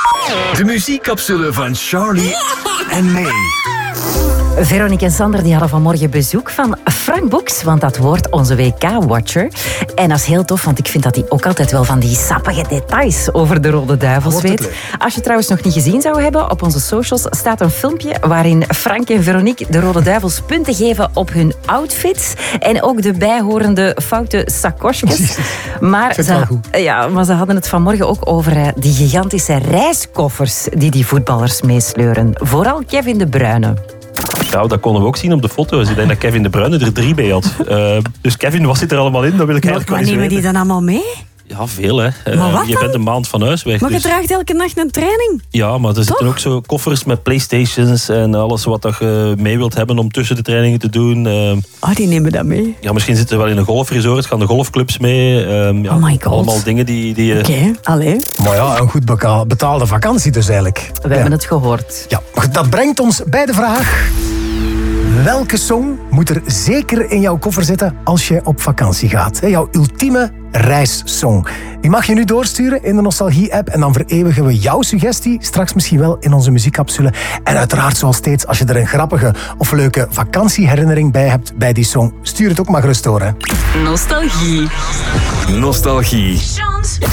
De muziekcapsule van Charlie en May. Veronique en Sander die hadden vanmorgen bezoek van Frank Boeks, want dat wordt onze WK-watcher. En dat is heel tof, want ik vind dat hij ook altijd wel van die sappige details over de Rode Duivels weet. Als je trouwens nog niet gezien zou hebben, op onze socials staat een filmpje waarin Frank en Veronique de Rode Duivels punten geven op hun outfits en ook de bijhorende foute sakosjes. Maar ze hadden het vanmorgen ook over die gigantische reiskoffers die voetballers meesleuren. Vooral Kevin De Bruyne. Ja, dat konden we ook zien op de foto's. Ik denk dat Kevin De Bruyne er 3 bij had. Dus Kevin, wat zit er allemaal in? Dat wil ik eigenlijk wel eens weten. Wat nemen die dan allemaal mee? Ja, veel hè. Je bent een maand van huis weg. Maar je draagt elke nacht een training. Ja, maar er zitten ook zo koffers met Playstations en alles wat je mee wilt hebben om tussen de trainingen te doen. Die nemen dat mee. Ja, misschien zitten we wel in een golfresort, gaan de golfclubs mee. Oh my god. Allemaal dingen die Oké, allee. Maar ja, een goed betaalde vakantie dus eigenlijk. We hebben het gehoord. Ja, dat brengt ons bij de vraag: welke song moet er zeker in jouw koffer zitten als je op vakantie gaat? Jouw ultieme reissong. Die mag je nu doorsturen in de Nostalgie-app en dan vereeuwigen we jouw suggestie straks misschien wel in onze muziekcapsule. En uiteraard, zoals steeds, als je er een grappige of leuke vakantieherinnering bij hebt bij die song, stuur het ook maar gerust door. Hè. Nostalgie.